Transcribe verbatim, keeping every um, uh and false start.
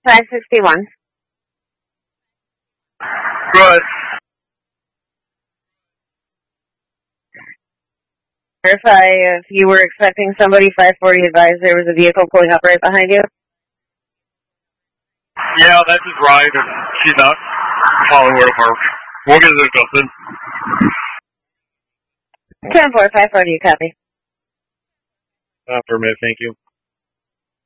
five sixty-one. Good. Verify if you were expecting somebody, five forty advised there was a vehicle pulling up right behind you. Yeah, that's his ride, and she's not following where to park. We'll get it adjusted. ten four, five forty, you copy. Affirmative, thank you.